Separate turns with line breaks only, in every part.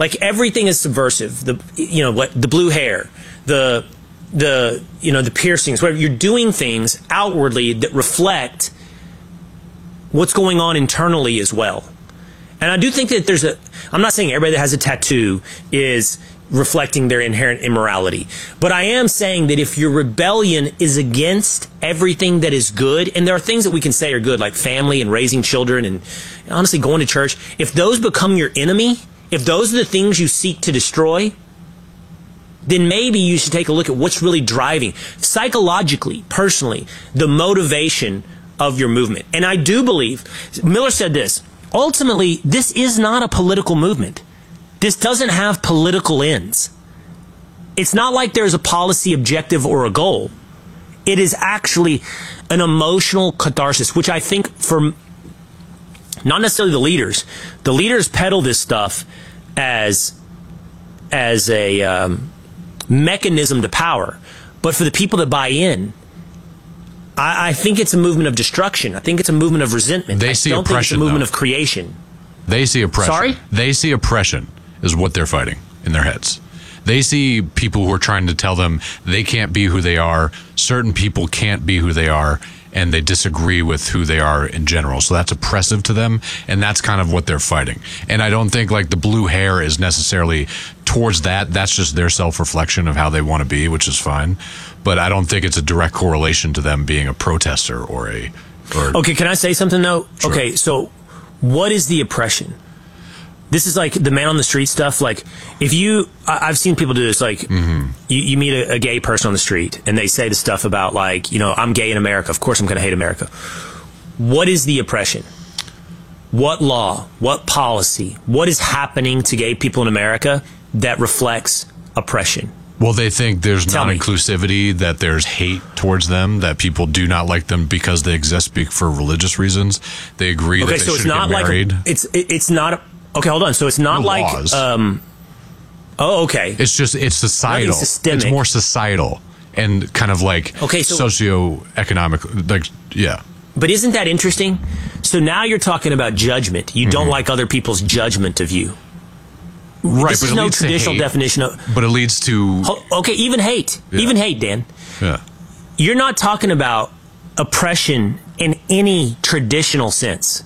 Like everything is subversive. The blue hair, the piercings, whatever. You're doing things outwardly that reflect what's going on internally as well. And I do think that I'm not saying everybody that has a tattoo is reflecting their inherent immorality. But I am saying that if your rebellion is against everything that is good, and there are things that we can say are good, like family and raising children and honestly going to church, if those become your enemy, if those are the things you seek to destroy, then maybe you should take a look at what's really driving, psychologically, personally, the motivation of your movement. And I do believe, Miller said this, ultimately, this is not a political movement. This doesn't have political ends. It's not like there's a policy objective or a goal. It is actually an emotional catharsis, which I think for not necessarily the leaders peddle this stuff as a mechanism to power. But for the people that buy in, I think it's a movement of destruction. I think it's a movement of resentment.
They see oppression,
think it's a movement of creation.
They see oppression.
Sorry?
They see oppression is what they're fighting in their heads. They see people who are trying to tell them they can't be who they are. Certain people can't be who they are, and they disagree with who they are in general. So that's oppressive to them, and that's kind of what they're fighting. And I don't think like the blue hair is necessarily towards that. That's just their self-reflection of how they want to be, which is fine. But I don't think it's a direct correlation to them being a protester or
Okay, can I say something though?
Sure.
Okay, so what is the oppression? This is like the man on the street stuff. Like, I've seen people do this. Like, you meet a gay person on the street, and they say the stuff about like, I'm gay in America. Of course, I'm going to hate America. What is the oppression? What law? What policy? What is happening to gay people in America that reflects oppression?
Well, they think there's non-inclusivity, that there's hate towards them, that people do not like them because they exist for religious reasons. They agree that they should get married.
It's not. Okay, hold on. So it's not like
laws.
Okay.
It's societal. It's more societal and kind of like socioeconomic. Like, yeah.
But isn't that interesting? So now you're talking about judgment. You don't like other people's judgment of you.
Right,
this
but
is no traditional definition of.
But it leads to.
Okay, even hate. Yeah. Even hate, Dan.
Yeah.
You're not talking about oppression in any traditional sense.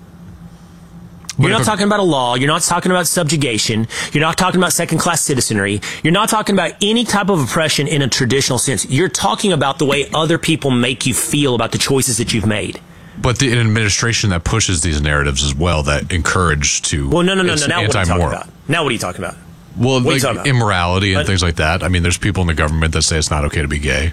You're not talking about a law. You're not talking about subjugation. You're not talking about second-class citizenry. You're not talking about any type of oppression in a traditional sense. You're talking about the way other people make you feel about the choices that you've made.
But an administration that pushes these narratives as well, that encourage to.
Well, no. Now what are you talking about? Now what are you talking about?
Well, like immorality and things like that. I mean, there's people in the government that say it's not okay to be gay.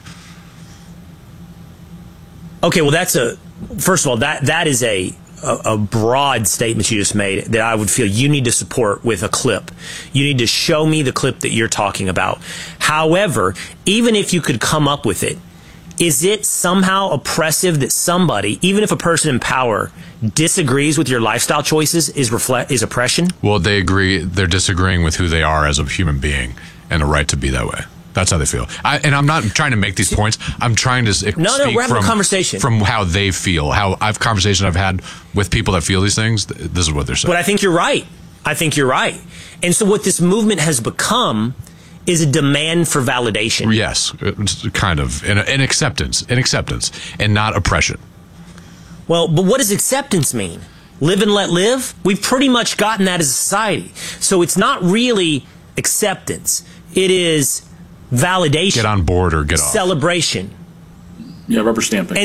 Okay, well, first of all, that is a broad statement you just made that I would feel you need to support with a clip. You need to show me the clip that you're talking about. However, even if you could come up with it, is it somehow oppressive that somebody, even if a person in power disagrees with your lifestyle choices, is oppression?
Well, they agree. They're disagreeing with who they are as a human being and a right to be that way. That's how they feel. And I'm not trying to make these points. I'm trying to speak
we're having a conversation.
From how they feel. Conversations I've had with people that feel these things, this is what they're saying.
But I think you're right. And so what this movement has become is a demand for validation.
Yes, kind of. An acceptance, and not oppression.
Well, but what does acceptance mean? Live and let live? We've pretty much gotten that as a society. So it's not really acceptance. It is validation.
Get on board or get off.
Celebration.
Yeah, rubber stamping.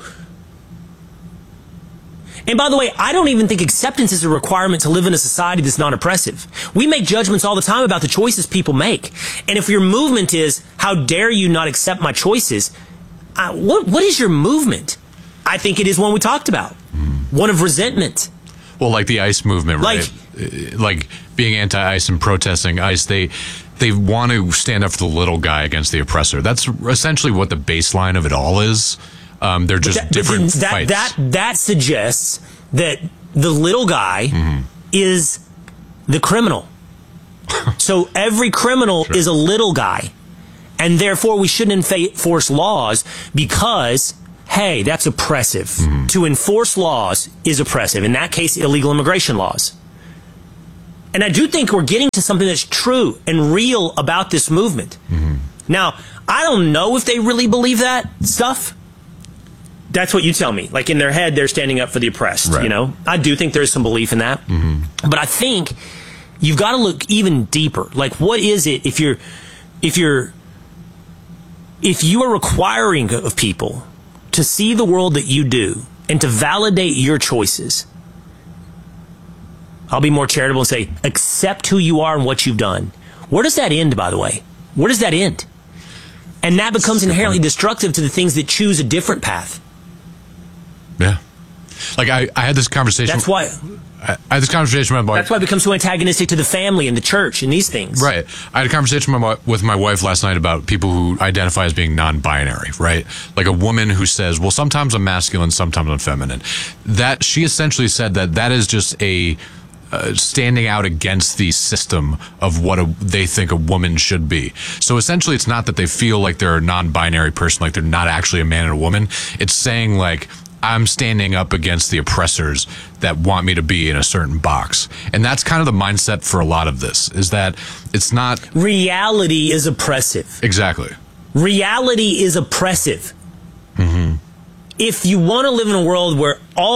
And by the way, I don't even think acceptance is a requirement to live in a society that's not oppressive. We make judgments all the time about the choices people make. And if your movement is, how dare you not accept my choices, what is your movement? I think it is one we talked about. One of resentment.
Well, like the ICE movement, right? Like being anti-ICE and protesting ICE, they want to stand up for the little guy against the oppressor. That's essentially what the baseline of it all is. They're just different fights.
That suggests that the little guy is the criminal. So every criminal is a little guy. And therefore we shouldn't enforce laws because, hey, that's oppressive. To enforce laws is oppressive. In that case, illegal immigration laws. And I do think we're getting to something that's true and real about this movement. Mm-hmm. Now, I don't know if they really believe that stuff. That's what you tell me. Like in their head, they're standing up for the oppressed,
right.
you know? I do think there's some belief in that. Mm-hmm. But I think you've got to look even deeper. Like, what is it if you are requiring of people to see the world that you do and to validate your choices? I'll be more charitable and say, accept who you are and what you've done. Where does that end, by the way? Where does that end? And that becomes inherently destructive to the things that choose a different path.
Yeah. Like I had this conversation.
That's why.
I had this conversation with my wife.
That's why it becomes so antagonistic to the family and the church and these things.
Right. I had a conversation with my wife last night about people who identify as being non-binary, right? Like a woman who says, well, sometimes I'm masculine, sometimes I'm feminine. That she essentially said that is just a standing out against the system of what they think a woman should be. So essentially, it's not that they feel like they're a non-binary person, like they're not actually a man and a woman. It's saying like, I'm standing up against the oppressors that want me to be in a certain box. And that's kind of the mindset for a lot of this, is that it's not...
Reality is oppressive.
Exactly.
Reality is oppressive.
Mm-hmm.
If you want to live in a world where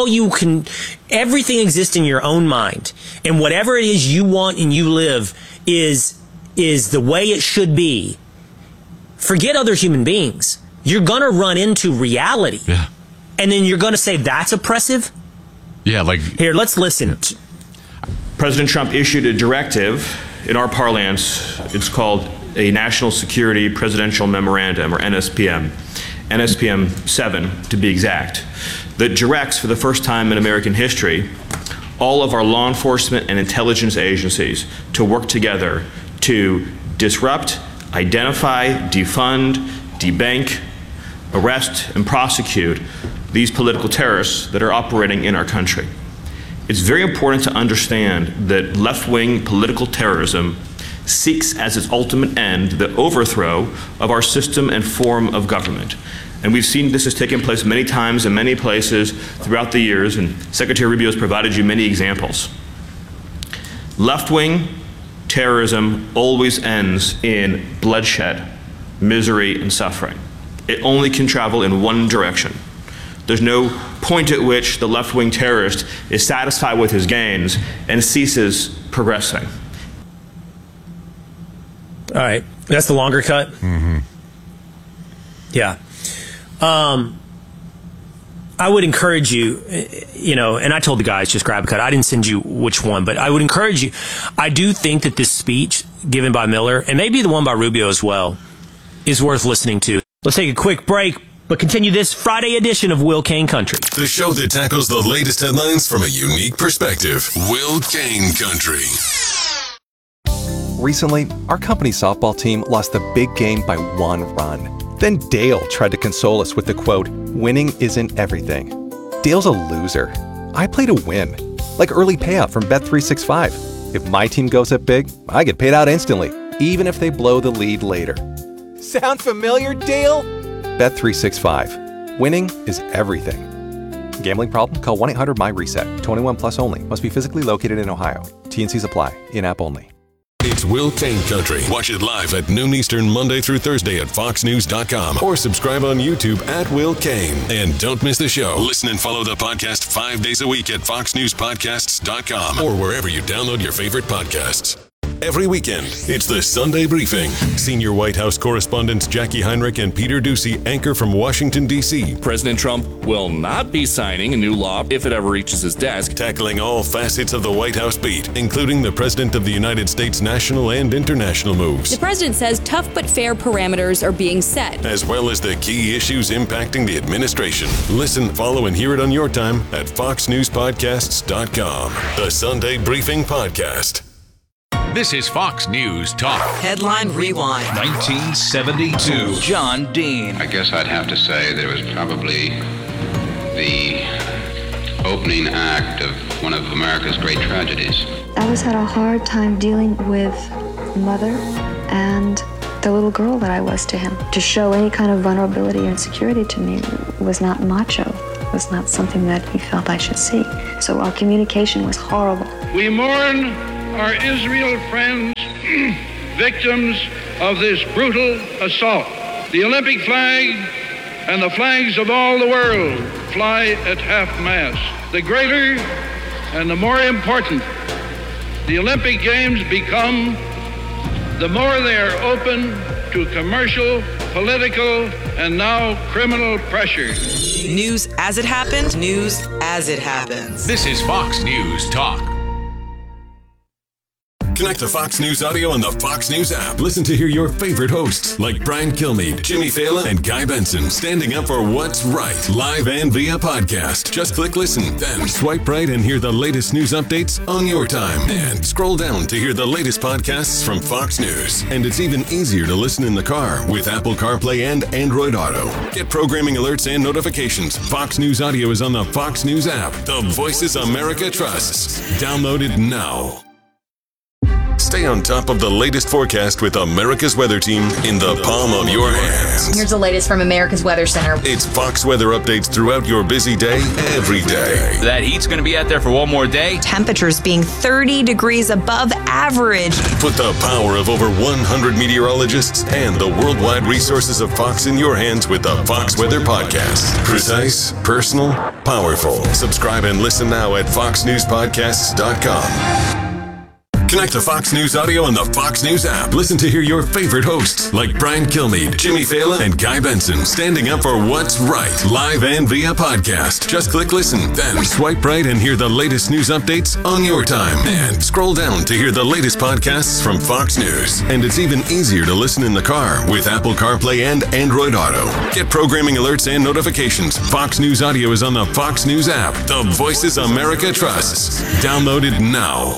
everything exists in your own mind, and whatever it is you want and you live is the way it should be, forget other human beings. You're going to run into reality.
Yeah.
And then you're going to say that's oppressive?
Yeah, like...
Here, let's listen.
President Trump issued a directive in our parlance. It's called a National Security Presidential Memorandum, or NSPM. NSPM 7, to be exact, that directs, for the first time in American history, all of our law enforcement and intelligence agencies to work together to disrupt, identify, defund, debank, arrest, and prosecute these political terrorists that are operating in our country. It's very important to understand that left-wing political terrorism seeks as its ultimate end the overthrow of our system and form of government. And we've seen this has taken place many times in many places throughout the years, and Secretary Rubio has provided you many examples. Left-wing terrorism always ends in bloodshed, misery, and suffering. It only can travel in one direction. There's no point at which the left-wing terrorist is satisfied with his gains and ceases progressing.
All right, that's the longer cut.
Mm-hmm.
Yeah, I would encourage you, and I told the guys just grab a cut. I didn't send you which one, but I would encourage you. I do think that this speech given by Miller, and maybe the one by Rubio as well, is worth listening to. Let's take a quick break, but continue this Friday edition of Will Cain Country.
The show that tackles the latest headlines from a unique perspective. Will Cain Country.
Recently, our company's softball team lost the big game by 1 run. Then Dale tried to console us with the quote, "Winning isn't everything." Dale's a loser. I play to win. Like early payout from Bet365. If my team goes up big, I get paid out instantly, even if they blow the lead later. Sound familiar, Dale? Bet365. Winning is everything. Gambling problem? Call 1-800-MY-RESET. 21 plus only. Must be physically located in Ohio. T&Cs apply. In-app only.
It's Will Cain Country. Watch it live at noon Eastern, Monday through Thursday at foxnews.com or subscribe on YouTube at Will Cain. And don't miss the show. Listen and follow the podcast 5 days a week at foxnewspodcasts.com or wherever you download your favorite podcasts. Every weekend, it's the Sunday Briefing. Senior White House correspondents Jackie Heinrich and Peter Doocy anchor from Washington, D.C.
President Trump will not be signing a new law if it ever reaches his desk.
Tackling all facets of the White House beat, including the President of the United States' national and international moves.
The president says tough but fair parameters are being set,
as well as the key issues impacting the administration. Listen, follow, and hear it on your time at foxnewspodcasts.com. The Sunday Briefing Podcast.
This is Fox News Talk.
Headline Rewind.
1972.
John Dean.
I guess I'd have to say that it was probably the opening act of one of America's great tragedies.
I always had a hard time dealing with mother and the little girl that I was to him. To show any kind of vulnerability or insecurity to me was not macho. Was not something that he felt I should see. So our communication was horrible.
We mourn our Israel friends victims of this brutal assault. The Olympic flag and the flags of all the world fly at half-mast. The greater and the more important the Olympic Games become, the more they are open to commercial, political, and now criminal pressure.
News as it happened, news as it happens.
This is Fox News Talk.
Connect to Fox News Audio on the Fox News app. Listen to hear your favorite hosts like Brian Kilmeade, Jimmy Fallon, and Guy Benson standing up for what's right, live and via podcast. Just click listen, then swipe right and hear the latest news updates on your time. And scroll down to hear the latest podcasts from Fox News. And it's even easier to listen in the car with Apple CarPlay and Android Auto. Get programming alerts and notifications. Fox News Audio is on the Fox News app. The voices America trusts. Download it now. Stay on top of the latest forecast with America's Weather Team in the palm of your hands.
Here's the latest from America's Weather Center.
It's Fox weather updates throughout your busy day, every day.
That heat's going to be out there for one more day.
Temperatures being 30 degrees above average.
Put the power of over 100 meteorologists and the worldwide resources of Fox in your hands with the Fox Weather Podcast. Precise, personal, powerful. Subscribe and listen now at foxnewspodcasts.com. Connect to Fox News Audio on the Fox News app. Listen to hear your favorite hosts like Brian Kilmeade, Jimmy Fallon, and Guy Benson standing up for what's right, live and via podcast. Just click listen, then swipe right and hear the latest news updates on your time. And scroll down to hear the latest podcasts from Fox News. And it's even easier to listen in the car with Apple CarPlay and Android Auto. Get programming alerts and notifications. Fox News Audio is on the Fox News app. The voices America trusts. Download it now.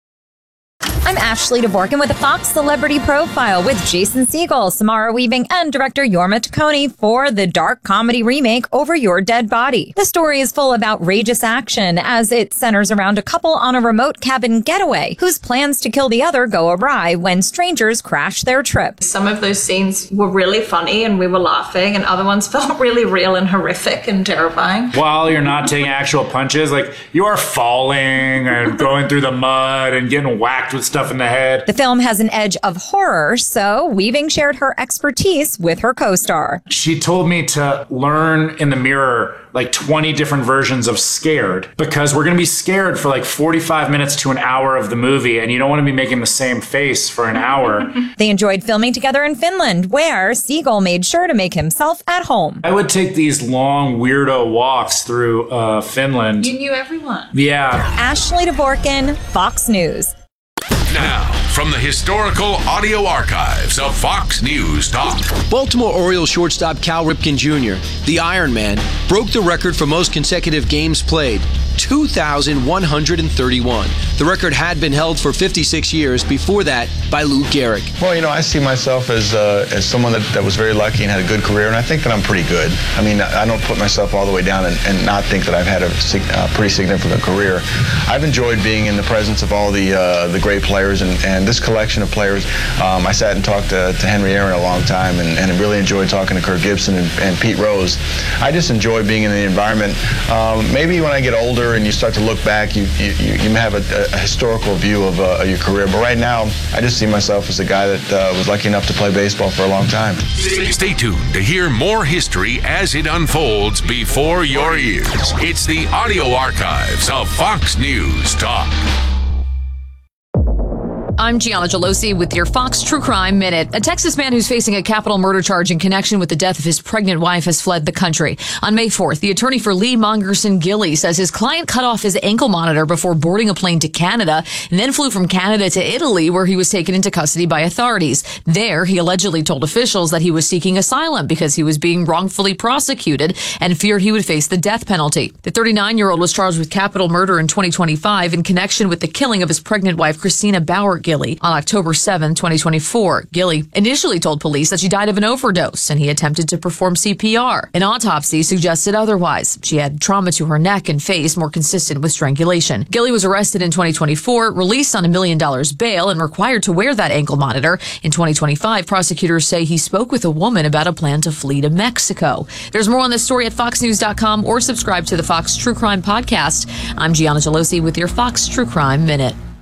I'm Ashley Dvorkin with a Fox Celebrity Profile with Jason Segel, Samara Weaving, and director Jorma Taccone for the dark comedy remake Over Your Dead Body. The story is full of outrageous action as it centers around a couple on a remote cabin getaway whose plans to kill the other go awry when strangers crash their trip.
Some of those scenes were really funny and we were laughing, and other ones felt really real and horrific and terrifying.
While you're not taking actual punches, like you are falling and going through the mud and getting whacked with stuff in the head.
The film has an edge of horror, so Weaving shared her expertise with her co-star.
She told me to learn in the mirror like 20 different versions of scared, because we're going to be scared for like 45 minutes to an hour of the movie, and you don't want to be making the same face for an hour.
They enjoyed filming together in Finland, where Segel made sure to make himself at home.
I would take these long weirdo walks through Finland.
You knew everyone.
Yeah.
Ashley Dvorkin, Fox News.
Now, from the historical audio archives of Fox News Talk.
Baltimore Orioles shortstop Cal Ripken Jr., the Iron Man, broke the record for most consecutive games played, 2,131. The record had been held for 56 years before that by Lou Gehrig.
Well, you know, I see myself as someone that was very lucky and had a good career, and I think that I'm pretty good. I mean, I don't put myself all the way down and not think that I've had a pretty significant career. I've enjoyed being in the presence of all the great players, and this collection of players. I sat and talked to Henry Aaron a long time, and really enjoyed talking to Kirk Gibson and Pete Rose. I just enjoy being in the environment. Maybe when I get older and you start to look back, you may have a historical view of your career, but right now I just see myself as a guy that was lucky enough to play baseball for a long time.
Stay tuned to hear more history as it unfolds before your ears. It's the audio archives of Fox News Talk.
I'm Gianna Gelosi with your Fox True Crime Minute. A Texas man who's facing a capital murder charge in connection with the death of his pregnant wife has fled the country. On May 4th, the attorney for Lee Mongerson Gilley says his client cut off his ankle monitor before boarding a plane to Canada and then flew from Canada to Italy, where he was taken into custody by authorities. There, he allegedly told officials that he was seeking asylum because he was being wrongfully prosecuted and feared he would face the death penalty. The 39-year-old was charged with capital murder in 2025 in connection with the killing of his pregnant wife, Christina Bauer Gilley, on October 7, 2024. Gilley initially told police that she died of an overdose and he attempted to perform CPR. An autopsy suggested otherwise. She had trauma to her neck and face more consistent with strangulation. Gilley was arrested in 2024, released on $1 million bail, and required to wear that ankle monitor. In 2025, prosecutors say he spoke with a woman about a plan to flee to Mexico. There's more on this story at foxnews.com or subscribe to the Fox True Crime Podcast. I'm Gianna Gelosi with your Fox True Crime Minute.